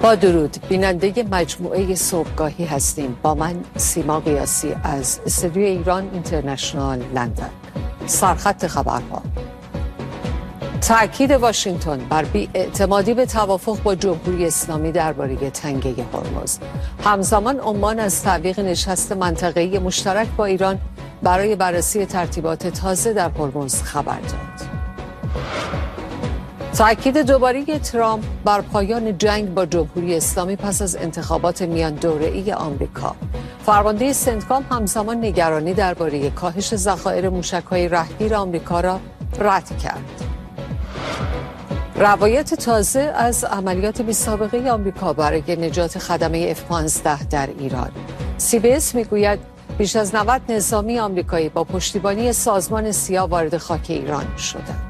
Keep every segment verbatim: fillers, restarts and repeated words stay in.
با درود، بیننده مجموعه صبحگاهی هستیم. با من سیما قیاسی از استودیو ایران اینترنشنال لندن. سرخط خبرها: تأکید واشنگتن بر بی‌اعتمادی به توافق با جمهوری اسلامی درباره تنگه هرمز. همزمان عمان از تعویق نشست منطقه‌ای مشترک با ایران برای بررسی ترتیبات تازه در هرمز خبر داد. تأکید دوباره ترامپ بر پایان جنگ با جمهوری اسلامی پس از انتخابات میان دوره‌ای آمریکا. فرمانده سنتکام همزمان نگرانی درباره کاهش ذخایر موشک‌های رهگیر آمریکا را رد کرد. روایت تازه از عملیات بی‌سابقه آمریکا برای نجات خدمه اف پانزده در ایران. سی بی اس میگوید بیش از نود نظامی آمریکایی با پشتیبانی سازمان سیا وارد خاک ایران شدند.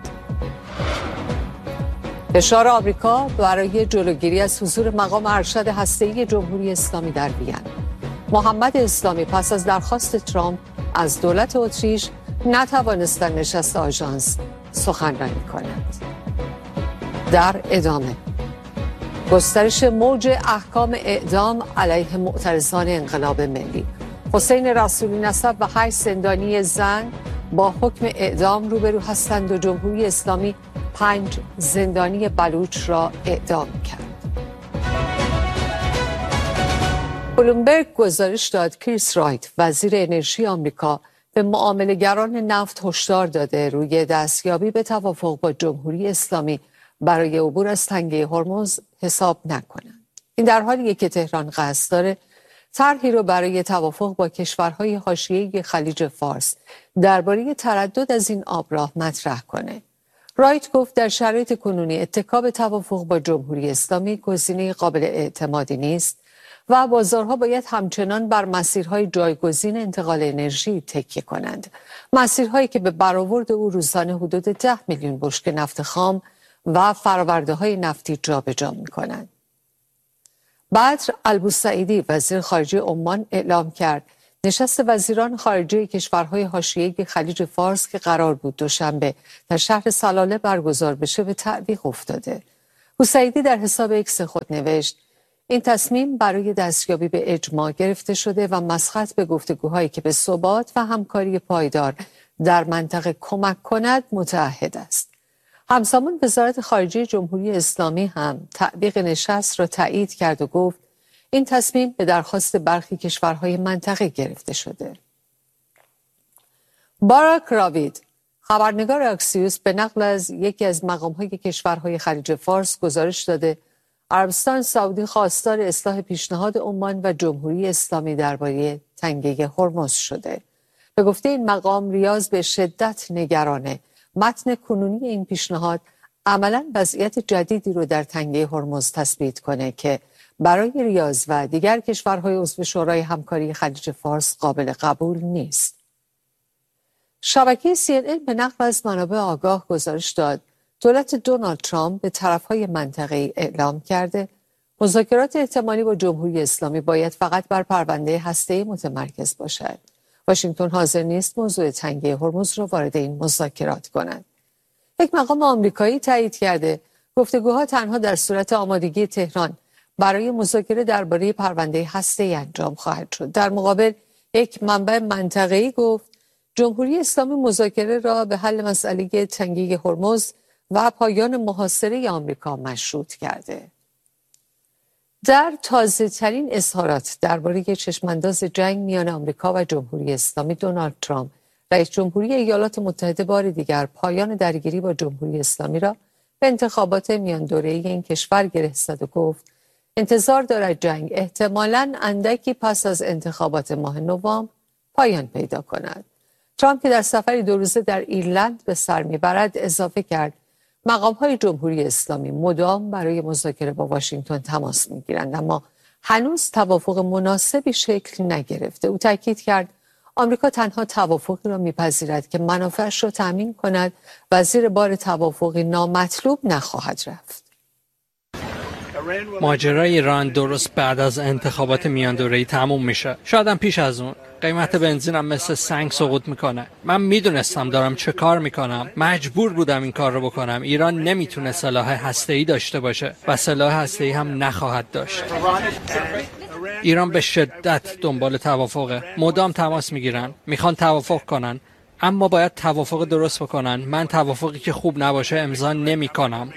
فشار آمریکا برای جلوگیری از حضور مقام ارشد هسته‌ای جمهوری اسلامی در وین. محمد اسلامی پس از درخواست ترامپ از دولت اتریش نتوانستند نشست آژانس سخنرانی کنند. در ادامه گسترش موج احکام اعدام علیه معترضان انقلاب ملی. حسین رسولی نسب و هشت زندانی زن با حکم اعدام روبرو هستند و جمهوری اسلامی پنج زندانی بلوچ را اعدام کرد. بلومبرگ گزارش داد کریس رایت وزیر انرژی آمریکا به معامله‌گران نفت هشدار داده روی دستیابی به توافق با جمهوری اسلامی برای عبور از تنگه هرمز حساب نکنند. این در حالیه که تهران قصد داره طرحی رو برای توافق با کشورهای حاشیه‌ای خلیج فارس درباره تردد از این آبراه مطرح کنه. رایت گفت در شرایط کنونی اتکا به توافق با جمهوری اسلامی گزینه قابل اعتمادی نیست و بازارها باید همچنان بر مسیرهای جایگزین انتقال انرژی تکیه کنند. مسیرهایی که به برآورد او روزانه حدود ده میلیون بشکه نفت خام و فرآورده‌های نفتی جابجا می‌کنند. بدر البوسعیدی وزیر خارجه عمان اعلام کرد نشست وزیران خارجه کشورهای حاشیه‌ای خلیج فارس که قرار بود دوشنبه در شهر سلاله برگزار بشه به تعویق افتاده. بوسعیدی در حساب اکس خود نوشت این تصمیم برای دستیابی به اجماع گرفته شده و مسخط به گفتگوهایی که به ثبات و همکاری پایدار در منطقه کمک کند متعهد است. همزمان وزارت خارجه جمهوری اسلامی هم تعویق نشست را تایید کرد و گفت این تصمیم به درخواست برخی کشورهای منطقه گرفته شده. باراک راوید خبرنگار اکسیوس به نقل از یکی از مقام‌های کشورهای خلیج فارس گزارش داده عربستان سعودی خواستار اصلاح پیشنهاد عمان و جمهوری اسلامی درباره تنگه هرمز شده. به گفته این مقام ریاض به شدت نگرانه متن کنونی این پیشنهاد عملاً وضعیت جدیدی رو در تنگه هرمز تثبیت کنه که برای ریاض و دیگر کشورهای عضو شورای همکاری خلیج فارس قابل قبول نیست. شبکه سی ان ان به نقل از منابع آگاه گزارش داد دولت دونالد ترامپ به طرفهای منطقه‌ای اعلام کرده مذاکرات احتمالی با جمهوری اسلامی باید فقط بر پرونده هسته‌ای متمرکز باشد. واشنگتن حاضر نیست موضوع تنگه هرمز را وارد این مذاکرات کند. یک مقام آمریکایی تایید کرده گفتگوها تنها در صورت آمادگی تهران برای مذاکره درباره پرونده هسته‌ای انجام خواهد شد. در مقابل یک منبع منطقه‌ای گفت جمهوری اسلامی مذاکره را به حل مسئله تنگه هرمز و پایان محاصره آمریکا مشروط کرده. در تازه‌ترین اظهارات درباره چشمانداز جنگ میان آمریکا و جمهوری اسلامی دونالد ترامپ رئیس جمهوری ایالات متحده بار دیگر پایان درگیری با جمهوری اسلامی را به انتخابات میان دوره‌ای این کشور گره زد و گفت انتظار دارد جنگ احتمالاً اندکی پس از انتخابات ماه نوامبر پایان پیدا کند. ترامپ که در سفری دو روزه در ایرلند به سر میبرد اضافه کرد مقام‌های جمهوری اسلامی مدام برای مذاکره با واشنگتن تماس میگیرند اما هنوز توافق مناسبی شکل نگرفته. او تاکید کرد آمریکا تنها توافقی را میپذیرد که منافعش را تامین کند و زیر بار توافقی نامطلوب نخواهد رفت. ماجرای ایران درست بعد از انتخابات میان دوره‌ای تموم میشه. شاید هم پیش از اون. قیمت بنزینم مثل سنگ سقوط میکنه. من میدونستم دارم چه کار میکنم. مجبور بودم این کار رو بکنم. ایران نمیتونه سلاح هسته‌ای داشته باشه و سلاح هسته‌ای هم نخواهد داشت. ایران به شدت دنبال توافقه. مدام تماس میگیرن. میخوان توافق کنن. اما باید توافق درست بکنن. من توافقی که خوب نباشه امضا نمیکنم.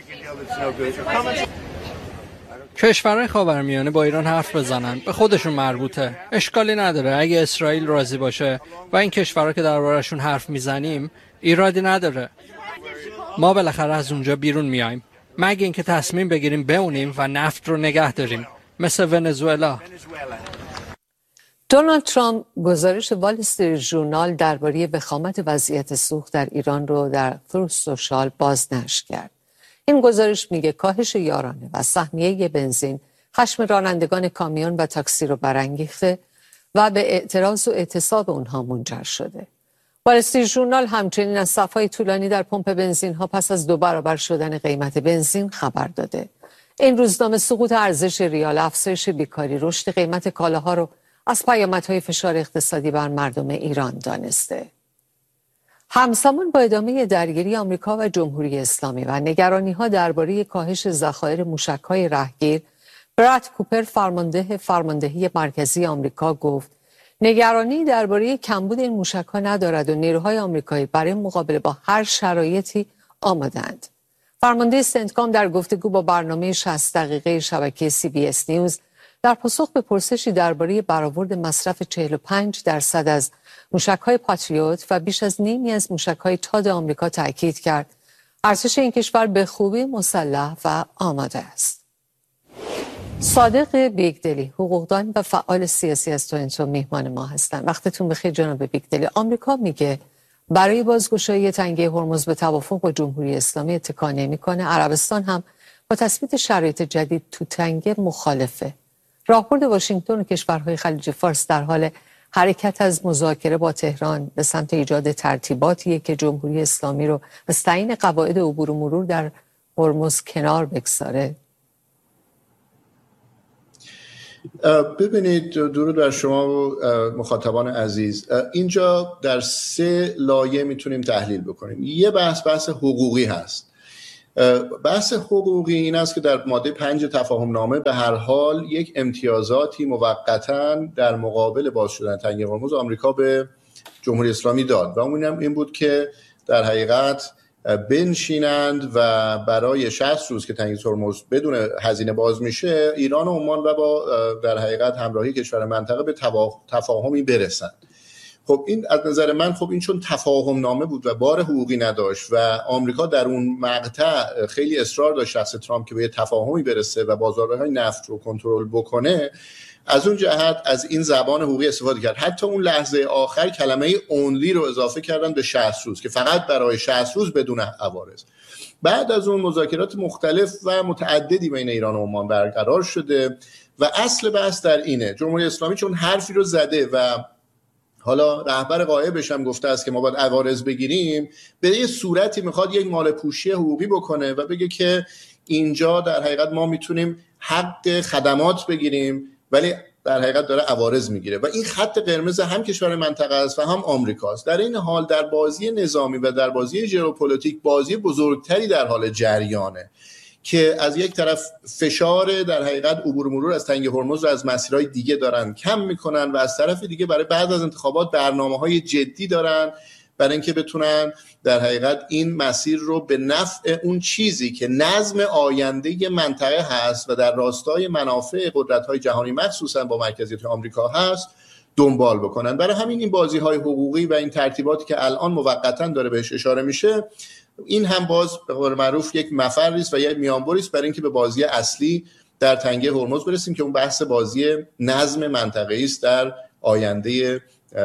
کشورهای خاورمیانه با ایران حرف بزنن، به خودشون مربوطه. اشکالی نداره اگه اسرائیل راضی باشه و این کشورها که دربارشون حرف میزنیم ایرادی نداره. ما بالاخره از اونجا بیرون میایم، مگه اینکه تصمیم بگیریم بمونیم و نفت رو نگه داریم مثل ونزوئلا. دونالد ترامپ گزارش وال استریت ژورنال درباره وخامت وضعیت سوخت در ایران رو در تروث سوشال بازنشر کرد. این گزارش میگه کاهش یارانه و سهمیه بنزین خشم رانندگان کامیون و تاکسی رو برانگیخته و به اعتراض و اعتصاب اونها منجر شده. وال استریت ژورنال همچنین از صف‌های طولانی در پمپ بنزین ها پس از دو برابر شدن قیمت بنزین خبر داده. این روزنامه سقوط ارزش ریال، افزایش بیکاری، رشد قیمت کالاها رو از پیامدهای فشار اقتصادی بر مردم ایران دانسته. همزمان با ادامه درگیری آمریکا و جمهوری اسلامی و نگرانی‌ها درباره کاهش ذخایر موشک‌های رهگیر، براد کوپر فرمانده فرماندهی مرکزی آمریکا گفت نگرانی درباره کمبود این موشک‌ها ندارد و نیروهای آمریکایی برای مقابله با هر شرایطی آماده‌اند. فرمانده سنتکام در گفتگو با برنامه شصت دقیقه شبکه سی بی اس نیوز در پاسخ به پرسشی درباره برآورد مصرف چهل و پنج درصد از موشک‌های پاتریوت و بیش از نیمی از موشک‌های تاد آمریکا تاکید کرد ارتش این کشور به خوبی مسلح و آماده است. صادق بیگدلی، حقوقدان و فعال سیاسی از تورنتو میهمان ما هستند. وقتتون بخیر جناب بیگدلی. آمریکا میگه برای بازگشایی تنگه هرمز به توافق با جمهوری اسلامی اتکا نمی‌کنه. عربستان هم با تثبیت شرایط جدید تو تنگه مخالفه. راهبرد واشنگتن و کشورهای خلیج فارس در حال حرکت از مذاکره با تهران به سمت ایجاد ترتیباتیه که جمهوری اسلامی رو از تعیین قواعد عبور و مرور در هرمز کنار بگذاره. ببینید، درود بر شما و مخاطبان عزیز. اینجا در سه لایه میتونیم تحلیل بکنیم. یه بحث بحث حقوقی هست. بحث حقوقی این است که در ماده پنج تفاهم نامه به هر حال یک امتیازاتی موقتاً در مقابل باز شدن تنگه هرمز آمریکا به جمهوری اسلامی داد و اون هم این بود که در حقیقت بنشینند و برای شصت روز که تنگه هرمز بدون هزینه باز میشه ایران و عمان و با در حقیقت همراهی کشور منطقه به تفاهمی برسند. خب این از نظر من خب این چون تفاهم نامه بود و بار حقوقی نداشت و آمریکا در اون مقطع خیلی اصرار داشت شخص ترامپ که به تفاهمی برسه و بازارهای نفت رو کنترل بکنه، از اون جهت از این زبان حقوقی استفاده کرد. حتی اون لحظه آخر کلمه اونلی رو اضافه کردن به شصت روز که فقط برای شصت روز بدون عوارض. بعد از اون مذاکرات مختلف و متعددی بین ایران و عمان برقرار شده و اصل بحث در اینه جمهوری اسلامی چون حرفی رو زده و حالا رهبر غایبش هم گفته است که ما باید عوارض بگیریم، به یه صورتی میخواد یک مال پوشی حقوقی بکنه و بگه که اینجا در حقیقت ما میتونیم حق خدمات بگیریم ولی در حقیقت داره عوارض میگیره و این خط قرمز هم کشور منطقه است و هم آمریکاست. در این حال در بازی نظامی و در بازی ژئوپلیتیک بازی بزرگتری در حال جریانه که از یک طرف فشار در حقیقت عبور و مرور از تنگه هرمز رو از مسیرهای دیگه دارن کم میکنن و از طرف دیگه برای بعد از انتخابات برنامه‌های جدی دارن برای اینکه بتونن در حقیقت این مسیر رو به نفع اون چیزی که نظم آینده منطقه هست و در راستای منافع قدرت‌های جهانی مخصوصا با مرکزیت آمریکا هست دنبال بکنن. برای همین این بازی‌های حقوقی و این ترتیباتی که الان موقتاً داره بهش اشاره میشه، این هم باز به قول معروف یک مفری است و یک میانبری است برای اینکه به بازی اصلی در تنگه هرمز برسیم که اون بحث بازی نظم منطقه‌ای است در آینده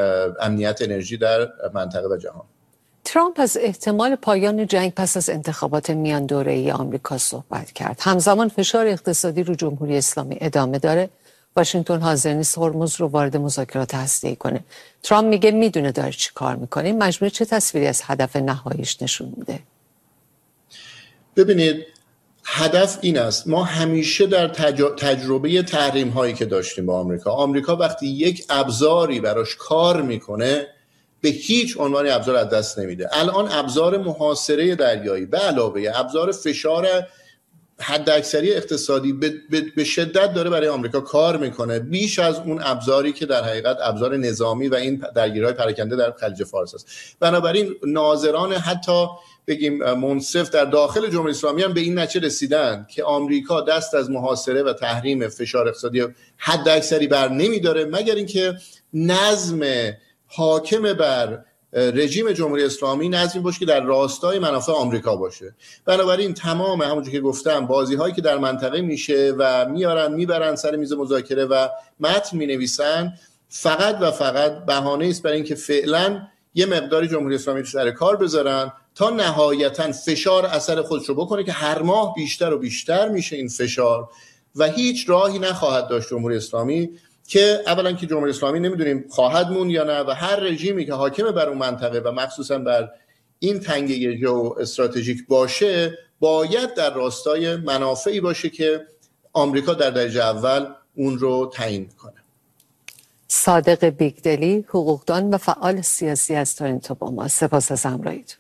امنیت انرژی در منطقه و جهان. ترامپ از احتمال پایان جنگ پس از انتخابات میان دوره‌ای آمریکا صحبت کرد. همزمان فشار اقتصادی رو جمهوری اسلامی ادامه داره. واشنگتن حاضر نیست هرمز رو وارد مذاکرات هسته‌ای کنه. ترامپ میگه میدونه داره چی کار میکنه. این مجموعه چه تصویری از هدف نهاییش نشون میده؟ ببینید، هدف این است، ما همیشه در تج... تجربه تحریم هایی که داشتیم با آمریکا، آمریکا وقتی یک ابزاری براش کار میکنه به هیچ عنوان ابزار از دست نمیده. الان ابزار محاصره دریایی به علاوه ابزار فشار حداکثری اقتصادی به, به... به شدت داره برای آمریکا کار میکنه، بیش از اون ابزاری که در حقیقت ابزار نظامی و این درگیری‌های پراکنده در خلیج فارس است. بنابراین ناظران حتی بگیم منصف در داخل جمهوری اسلامی هم به این نتیجه رسیدن که آمریکا دست از محاصره و تحریم فشار اقتصادی حداکثری بر نمیداره مگر اینکه نظم حاکم بر رژیم جمهوری اسلامی نظمی باشه که در راستای منافع آمریکا باشه. بنابراین تمام همونجوری که گفتم بازی هایی که در منطقه میشه و میارن میبرن سر میز مذاکره و متن مینویسن فقط و فقط بهانه است برای اینکه فعلا یه مقداری جمهوری اسلامی رو سر کار بذارن تا نهایتا فشار اثر خودش رو بکنه که هر ماه بیشتر و بیشتر میشه این فشار و هیچ راهی نخواهد داشت جمهوری اسلامی که اولا که جمهوری اسلامی نمیدونیم خواهد مون یا نه و هر رژیمی که حاکم بر اون منطقه و مخصوصا بر این تنگه جو استراتژیک باشه باید در راستای منافعی باشه که آمریکا در درجه اول اون رو تعیین میکنه. صادق بیگدلی، حقوقدان و فعال سیاسی از تورنتو با ما. سپاس از همراهیتون.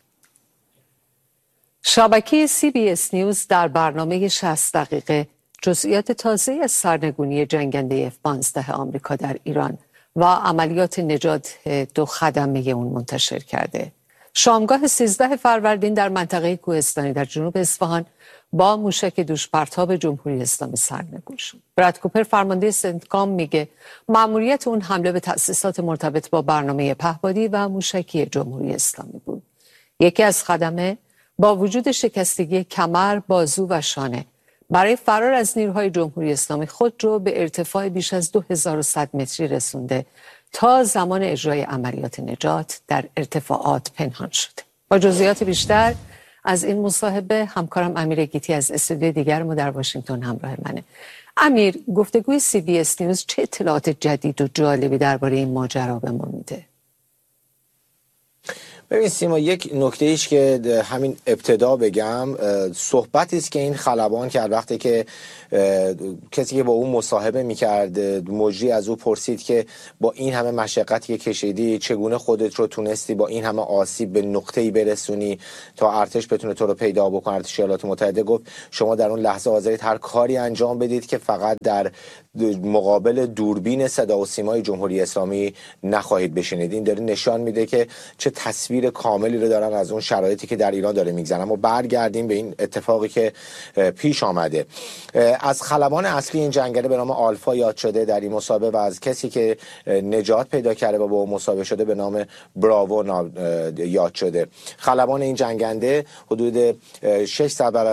شبکه سی بی اس نیوز در برنامه شصت دقیقه جزئیات تازه از سرنگونی جنگنده اف پانزده آمریکا در ایران و عملیات نجات دو خدمه اون منتشر کرده. شامگاه سیزده فروردین در منطقه کوهستانی در جنوب اصفهان با موشک دوش پرتاب جمهوری اسلامی سرنگون شد. براد کوپر فرمانده سنتکام میگه مأموریت اون حمله به تأسیسات مرتبط با برنامه پهپادی و موشکی جمهوری اسلامی بود. یکی از خدمه با وجود شکستگی کمر، بازو و شانه برای فرار از نیروهای جمهوری اسلامی خود رو به ارتفاع بیش از دو هزار و صد متری رسونده تا زمان اجرای عملیات نجات در ارتفاعات پنهان شده. با جزئیات بیشتر از این مصاحبه همکارم امیر گیتی از استودیوی دیگر ما در واشنگتن همراه منه. امیر، گفتگوی سی بی اس نیوز چه اطلاعات جدید و جالبی درباره این ماجرا به ما میده؟ ببین سیما، یک نکته ایش که همین ابتدا بگم صحبتی است که این خلبان کرد وقتی که کسی که با اون مصاحبه میکرد مجری از او پرسید که با این همه مشقتی که کشیدی چگونه خودت رو تونستی با این همه آسیب به نقطه‌ای برسونی تا ارتش بتونه تو رو پیدا بکنه، ارتش ایالات متحده. گفت شما در اون لحظه حاضرید هر کاری انجام بدید که فقط در مقابل دوربین صدا و سیمای جمهوری اسلامی نخواهید بشینید. این داره نشان میده که چه تصویر کاملی رو دارن از اون شرایطی که در ایران داره میگذرن. اما برگردیم به این اتفاقی که پیش آمده. از خلبان اصلی این جنگنده به نام آلفا یاد شده در این مسابقه و از کسی که نجات پیدا کرده و با اون مسابقه شده به نام براوو یاد شده. خلبان این جنگنده حدود شش ساعت